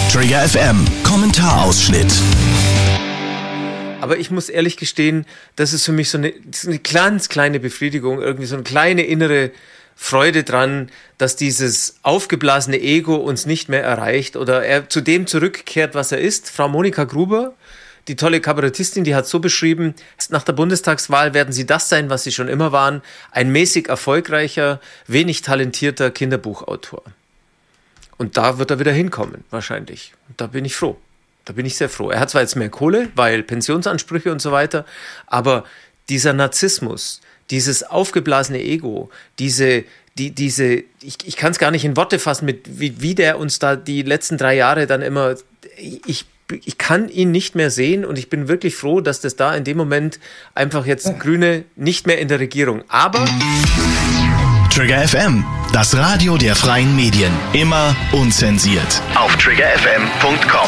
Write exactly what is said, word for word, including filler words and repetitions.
Trigger F M, Kommentarausschnitt. Aber ich muss ehrlich gestehen, das ist für mich so eine, das ist eine ganz kleine Befriedigung, irgendwie so eine kleine innere Freude dran, dass dieses aufgeblasene Ego uns nicht mehr erreicht oder er zu dem zurückkehrt, was er ist. Frau Monika Gruber, die tolle Kabarettistin, die hat so beschrieben, nach der Bundestagswahl werden sie das sein, was sie schon immer waren, ein mäßig erfolgreicher, wenig talentierter Kinderbuchautor. Und da wird er wieder hinkommen, wahrscheinlich. Und da bin ich froh. Da bin ich sehr froh. Er hat zwar jetzt mehr Kohle, weil Pensionsansprüche und so weiter, aber dieser Narzissmus, dieses aufgeblasene Ego, diese, die, diese, ich, ich kann es gar nicht in Worte fassen, mit wie, wie der uns da die letzten drei Jahre dann immer, ich, ich kann ihn nicht mehr sehen und ich bin wirklich froh, dass das da in dem Moment einfach jetzt Grüne nicht mehr in der Regierung, aber... Trigger F M, das Radio der freien Medien, immer unzensiert. Auf trigger f m punkt com.